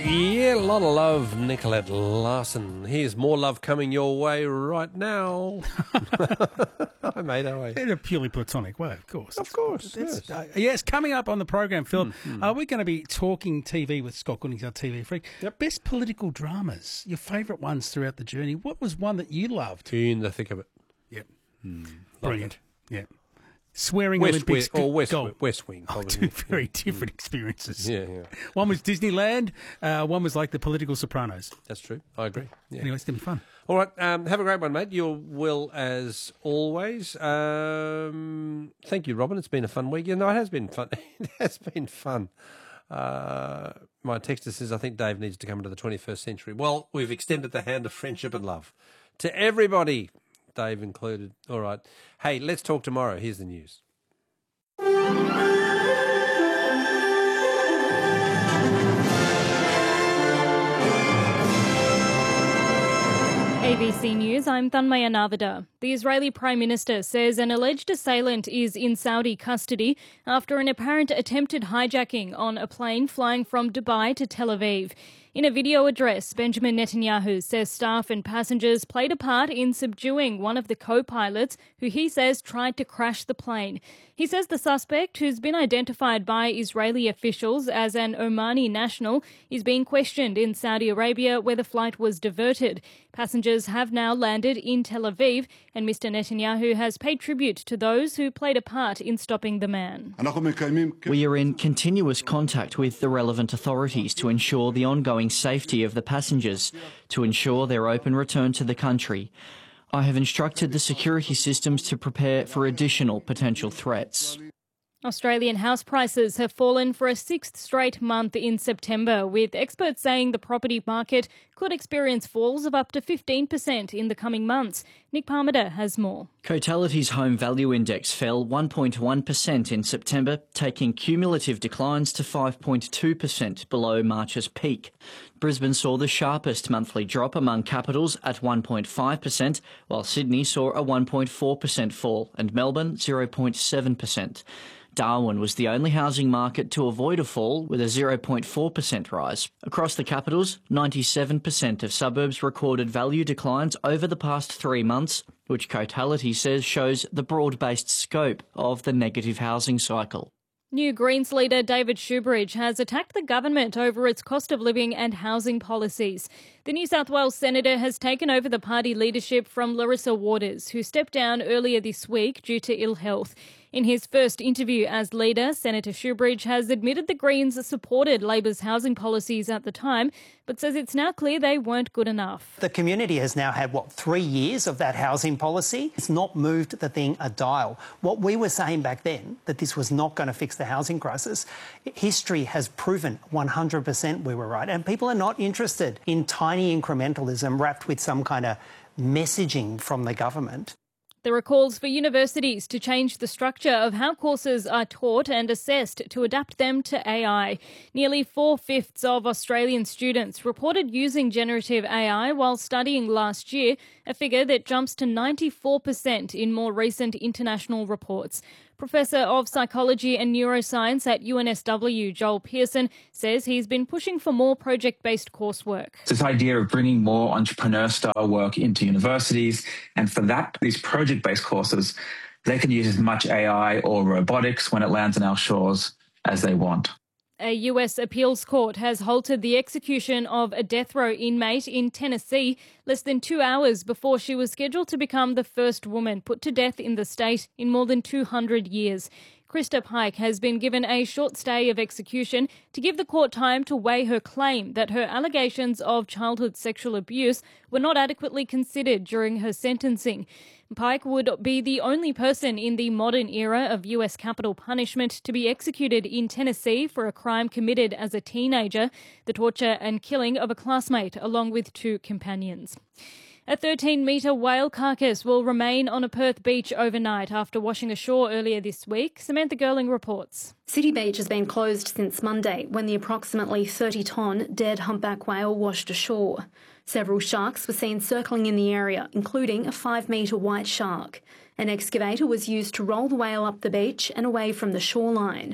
Yeah, a lot of love, Nicolette Larson. Here's more love coming your way right now. Hi, mate, how are you? In a purely platonic way, of course. Of course, yes. Yes, coming up on the program, Philip, we're going to be talking TV with Scott Goodings, our TV freak. Yep. Best political dramas, your favourite ones throughout the journey. What was one that you loved? In the thick of it. Yep. Brilliant. Yeah. Swearing West Olympics. West Wing, Oh, probably. two very different experiences. Yeah. One was Disneyland, one was like the political Sopranos. That's true. I agree. Yeah. Anyway, it's going to be fun. All right, have a great one, mate. You will, as always. Thank you, Robin. It's been a fun week. No, it has been fun. It has been fun. My texter says, I think Dave needs to come into the 21st century. Well, we've extended the hand of friendship and love to everybody, Dave included. All right. Hey, let's talk tomorrow. Here's the news. ABC News, I'm Thanmaya Navada. The Israeli Prime Minister says an alleged assailant is in Saudi custody after an apparent attempted hijacking on a plane flying from Dubai to Tel Aviv. In a video address, Benjamin Netanyahu says staff and passengers played a part in subduing one of the co-pilots who he says tried to crash the plane. He says the suspect, who's been identified by Israeli officials as an Omani national, is being questioned in Saudi Arabia where the flight was diverted. Passengers have now landed in Tel Aviv and Mr. Netanyahu has paid tribute to those who played a part in stopping the man. We are in continuous contact with the relevant authorities to ensure the ongoing safety of the passengers, to ensure their open return to the country. I have instructed the security systems to prepare for additional potential threats. Australian house prices have fallen for a sixth straight month in September, with experts saying the property market could experience falls of up to 15% in the coming months. Nick Parmiter has more. Cotality's Home Value Index fell 1.1% in September, taking cumulative declines to 5.2% below March's peak. Brisbane saw the sharpest monthly drop among capitals at 1.5%, while Sydney saw a 1.4% fall and Melbourne 0.7%. Darwin was the only housing market to avoid a fall, with a 0.4% rise. Across the capitals, 97% of suburbs recorded value declines over the past 3 months, which Cotality says shows the broad-based scope of the negative housing cycle. New Greens leader David Shoebridge has attacked the government over its cost of living and housing policies. The New South Wales senator has taken over the party leadership from Larissa Waters, who stepped down earlier this week due to ill health. In his first interview as leader, Senator Shoebridge has admitted the Greens supported Labor's housing policies at the time, but says it's now clear they weren't good enough. The community has now had, 3 years of that housing policy. It's not moved the thing a dial. What we were saying back then, that this was not going to fix the housing crisis, history has proven 100% we were right. And people are not interested in tiny incrementalism wrapped with some kind of messaging from the government. There are calls for universities to change the structure of how courses are taught and assessed to adapt them to AI. Nearly 4/5 of Australian students reported using generative AI while studying last year, a figure that jumps to 94% in more recent international reports. Professor of Psychology and Neuroscience at UNSW, Joel Pearson, says he's been pushing for more project-based coursework. This idea of bringing more entrepreneur-style work into universities, and for that, these project-based courses, they can use as much AI or robotics when it lands on our shores as they want. A US appeals court has halted the execution of a death row inmate in Tennessee less than 2 hours before she was scheduled to become the first woman put to death in the state in more than 200 years. Krista Pike has been given a short stay of execution to give the court time to weigh her claim that her allegations of childhood sexual abuse were not adequately considered during her sentencing. Pike would be the only person in the modern era of US capital punishment to be executed in Tennessee for a crime committed as a teenager, the torture and killing of a classmate along with 2 companions. A 13-metre whale carcass will remain on a Perth beach overnight after washing ashore earlier this week. Samantha Girling reports. City Beach has been closed since Monday when the approximately 30-tonne dead humpback whale washed ashore. Several sharks were seen circling in the area, including a 5-metre white shark. An excavator was used to roll the whale up the beach and away from the shoreline.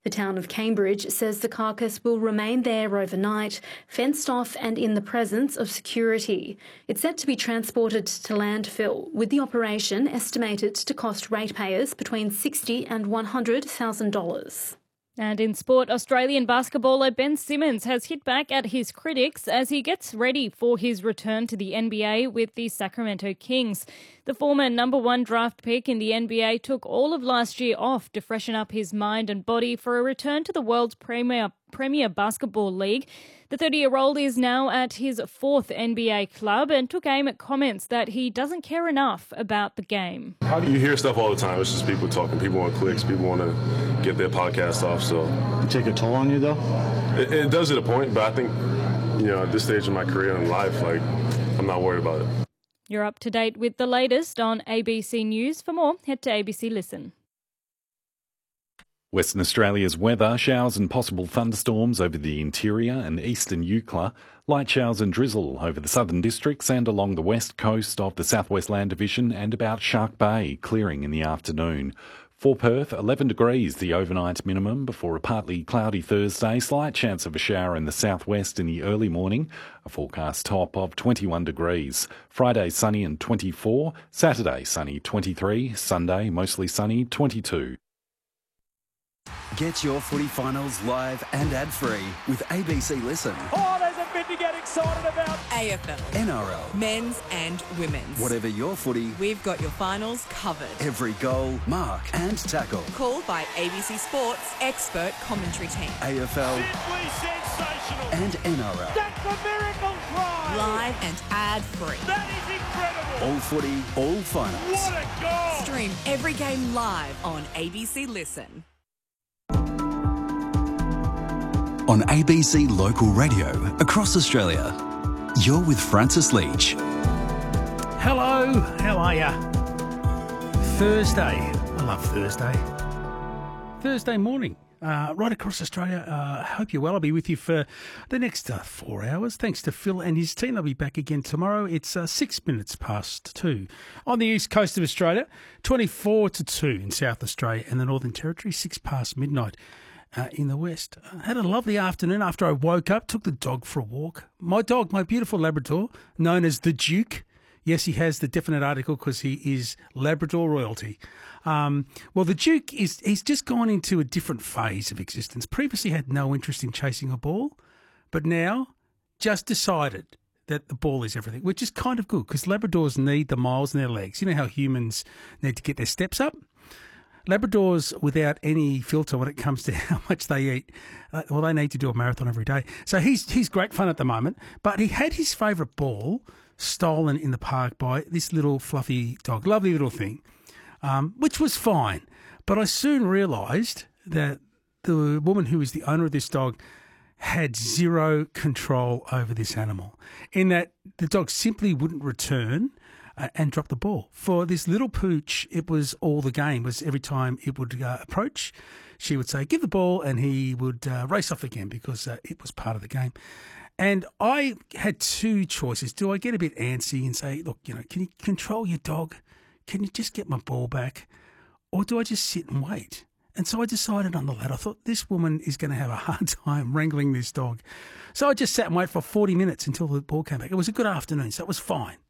The town of Cambridge says the carcass will remain there overnight, fenced off and in the presence of security. It's set to be transported to landfill, with the operation estimated to cost ratepayers between $60,000 and $100,000. And in sport, Australian basketballer Ben Simmons has hit back at his critics as he gets ready for his return to the NBA with the Sacramento Kings. The former number 1 draft pick in the NBA took all of last year off to freshen up his mind and body for a return to the world's premier basketball league. The 30-year-old is now at his 4th NBA club and took aim at comments that he doesn't care enough about the game. You hear stuff all the time. It's just people talking. People want clicks. People want to get their podcast off. So it take a toll on you, though? It does at a point, but I think, at this stage of my career and life, I'm not worried about it. You're up to date with the latest on ABC News. For more, head to ABC Listen. Western Australia's weather, showers and possible thunderstorms over the interior and eastern Eucla, light showers and drizzle over the southern districts and along the west coast of the Southwest Land Division and about Shark Bay, clearing in the afternoon. For Perth, 11 degrees the overnight minimum before a partly cloudy Thursday, slight chance of a shower in the southwest in the early morning, a forecast top of 21 degrees. Friday sunny and 24, Saturday sunny 23, Sunday mostly sunny 22. Get your footy finals live and ad-free with ABC Listen. Oh, there's a bit to get excited about. AFL, NRL, men's and women's. Whatever your footy, we've got your finals covered. Every goal, mark and tackle. Called by ABC Sports expert commentary team. AFL, simply sensational. And NRL. That's a miracle try. Live and ad-free. That is incredible. All footy, all finals. What a goal. Stream every game live on ABC Listen. On ABC Local Radio across Australia, you're with Francis Leach. Hello, how are ya? Thursday. I love Thursday. Thursday morning, right across Australia. I hope you're well. I'll be with you for the next 4 hours. Thanks to Phil and his team. They'll be back again tomorrow. It's 6 minutes past 2 on the east coast of Australia, 24 to 2 in South Australia and the Northern Territory, 6 past midnight. In the west. I had a lovely afternoon after I woke up, took the dog for a walk. My dog, my beautiful Labrador, known as the Duke. Yes, he has the definite article because he is Labrador royalty. Well, the Duke, he's just gone into a different phase of existence. Previously had no interest in chasing a ball, but now just decided that the ball is everything, which is kind of good because Labradors need the miles in their legs. You know how humans need to get their steps up? Labradors, without any filter when it comes to how much they eat, they need to do a marathon every day. So he's great fun at the moment, but he had his favourite ball stolen in the park by this little fluffy dog, lovely little thing, which was fine. But I soon realised that the woman who is the owner of this dog had zero control over this animal, in that the dog simply wouldn't return and drop the ball. For this little pooch, it was all the game. Was every time it would approach, she would say, give the ball, and he would race off again because it was part of the game. And I had two choices. Do I get a bit antsy and say, look, can you control your dog? Can you just get my ball back? Or do I just sit and wait? And so I decided on the latter. I thought this woman is going to have a hard time wrangling this dog. So I just sat and waited for 40 minutes until the ball came back. It was a good afternoon, so it was fine.